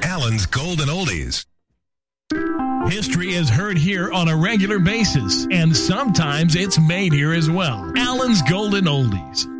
Allen's Golden Oldies. History is heard here on a regular basis, and sometimes it's made here as well. Allen's Golden Oldies.